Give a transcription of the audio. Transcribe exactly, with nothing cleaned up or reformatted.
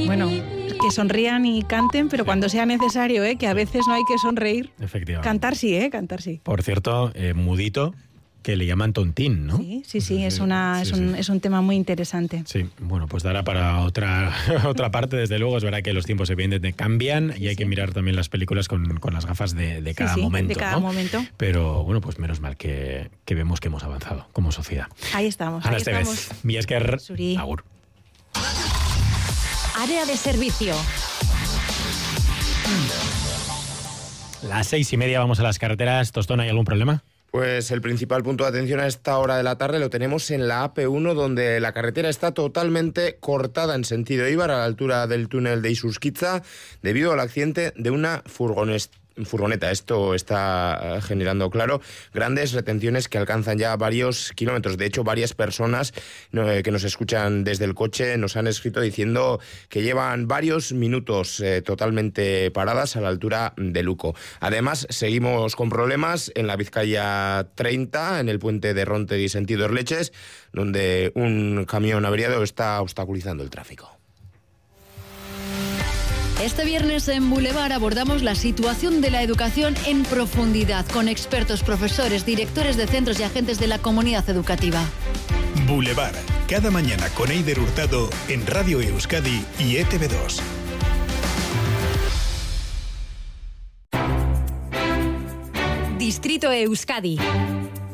bueno, que sonrían y canten, pero cuando sea necesario, ¿eh? Que a veces no hay que sonreír. Efectivamente. Cantar sí, ¿eh? Cantar sí. Por cierto, eh, Mudito, que le llaman Tontín, ¿no? Sí, sí, sí, es, una, sí, es, un, sí. es un tema muy interesante. Sí, bueno, pues dará para otra otra parte, desde luego. Es verdad que los tiempos evidentemente cambian y hay sí. que mirar también las películas con, con las gafas de, de cada sí, sí, momento, de cada ¿no? momento. Pero bueno, pues menos mal que, que vemos que hemos avanzado como sociedad. Ahí estamos, Ana ahí Esteves, estamos. Miesker, Suri. agur. Área de servicio. Las seis y media vamos a las carreteras. Tostón, ¿hay algún problema? Pues el principal punto de atención a esta hora de la tarde lo tenemos en la A P uno, donde la carretera está totalmente cortada en sentido Eibar, a la altura del túnel de Isusquitza, debido al accidente de una furgoneta. furgoneta. Esto está generando, claro, grandes retenciones que alcanzan ya varios kilómetros. De hecho, varias personas que nos escuchan desde el coche nos han escrito diciendo que llevan varios minutos eh, totalmente paradas a la altura de Luco. Además, seguimos con problemas en la Vizcaya treinta, en el puente de Rontegui sentido Erleches, donde un camión averiado está obstaculizando el tráfico. Este viernes en Boulevard abordamos la situación de la educación en profundidad con expertos, profesores, directores de centros y agentes de la comunidad educativa. Boulevard, cada mañana con Eider Hurtado en Radio Euskadi y E T V dos. Distrito Euskadi.